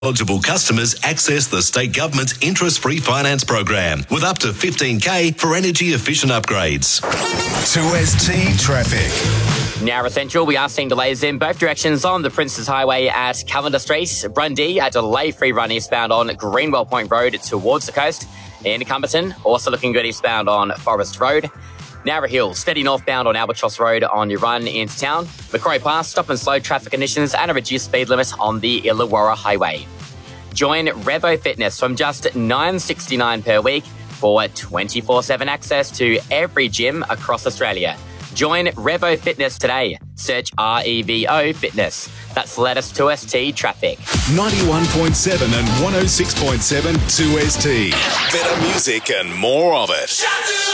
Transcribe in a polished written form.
Eligible customers access the state government's interest-free finance program with up to $15,000 for energy-efficient upgrades. 2ST Traffic. Now essential, we are seeing delays in both directions on the Princes Highway at Callender Street. Brundee, a delay-free run eastbound on Greenwell Point Road towards the coast. In Cumberton, also looking good eastbound on Forest Road. Narra Hill, steady northbound on Albatross Road on your run into town. Macquarie Pass, stop and slow traffic conditions and a reduced speed limit on the Illawarra Highway. Join Revo Fitness from just $9.69 per week for 24/7 access to every gym across Australia. Join Revo Fitness today. Search REVO Fitness. That's latest 2ST Traffic. 91.7 and 106.7 2ST. Better music and more of it.